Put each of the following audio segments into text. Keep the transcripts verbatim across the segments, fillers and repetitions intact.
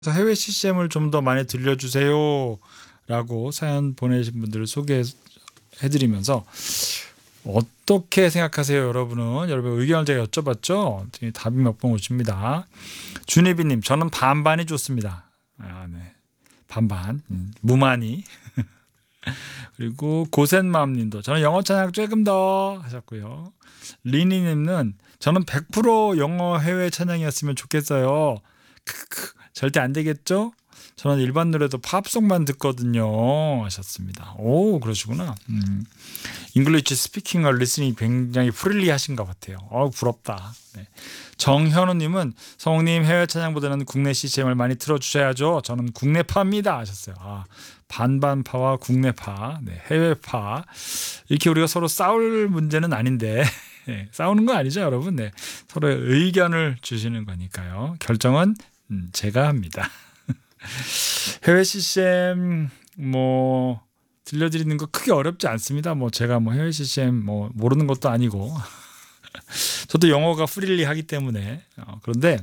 그래서 해외 씨씨엠을 좀 더 많이 들려주세요 라고 사연 보내신 분들을 소개해 드리면서 어떻게 생각하세요 여러분은? 여러분 의견을 제가 여쭤봤죠. 답이 몇 번 오십니다. 준혜비님, 저는 반반이 좋습니다. 아, 네. 반반 음, 무만이. 그리고 고센맘님도 저는 영어 찬양 조금 더 하셨고요. 리니님은 저는 백 퍼센트 영어 해외 찬양이었으면 좋겠어요. 크크, 절대 안 되겠죠? 저는 일반 노래도 팝송만 듣거든요 하셨습니다. 오, 그러시구나. 음. 잉글리시 스피킹과 리스닝이 굉장히 프릴리하신 것 같아요. 어, 부럽다. 네. 정현우님은 성우님 해외 찬양보다는 국내 씨씨엠을 많이 틀어주셔야죠. 저는 국내파입니다 하셨어요. 아, 반반파와 국내파, 네, 해외파 이렇게 우리가 서로 싸울 문제는 아닌데 네, 싸우는 거 아니죠 여러분. 네, 서로의 의견을 주시는 거니까요. 결정은 음, 제가 합니다. 해외 씨씨엠 뭐 들려드리는 거 크게 어렵지 않습니다. 뭐 제가 뭐 해외 씨씨엠 뭐 모르는 것도 아니고 저도 영어가 프릴리하기 때문에 어, 그런데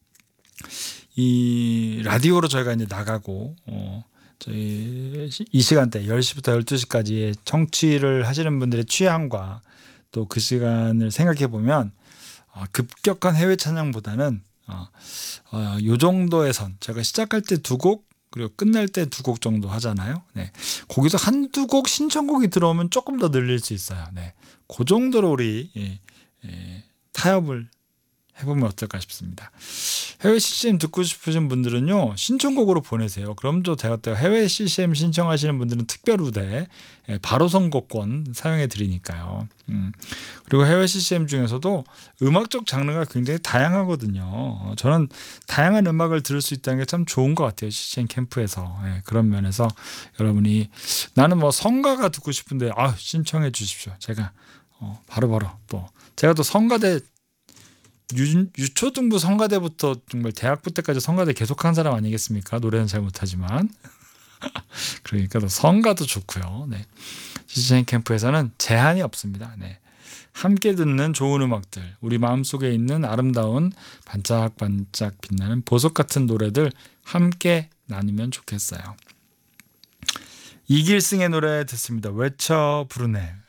이 라디오로 저희가 이제 나가고 어, 저희 이 시간대 열 시부터 열두 시까지 청취를 하시는 분들의 취향과 또 그 시간을 생각해 보면 어, 급격한 해외 찬양보다는 어, 어, 요 정도의 선, 제가 시작할 때 두 곡 그리고 끝날 때 두 곡 정도 하잖아요. 네. 거기서 한두 곡 신청곡이 들어오면 조금 더 늘릴 수 있어요. 네. 그 정도로 우리 예, 예, 타협을 해보면 어떨까 싶습니다. 해외 씨씨엠 듣고 싶으신 분들은요 신청곡으로 보내세요. 그럼 또 제가 또 해외 씨씨엠 신청하시는 분들은 특별 우대 예, 바로 선곡권 사용해 드리니까요. 음. 그리고 해외 씨씨엠 중에서도 음악적 장르가 굉장히 다양하거든요. 어, 저는 다양한 음악을 들을 수 있다는 게 참 좋은 것 같아요. 씨씨엠 캠프에서. 예, 그런 면에서 여러분이 나는 뭐 성가가 듣고 싶은데 아, 신청해 주십시오. 제가 어, 바로바로 또 제가 또 성가대 유, 유초등부 성가대부터 정말 대학부 때까지 성가대 계속한 사람 아니겠습니까? 노래는 잘 못하지만 그러니까 또 성가도 좋고요. 네. 씨씨엠 캠프에서는 제한이 없습니다. 네. 함께 듣는 좋은 음악들, 우리 마음속에 있는 아름다운 반짝반짝 빛나는 보석 같은 노래들 함께 나누면 좋겠어요. 이길승의 노래 듣습니다. 외쳐 부르네.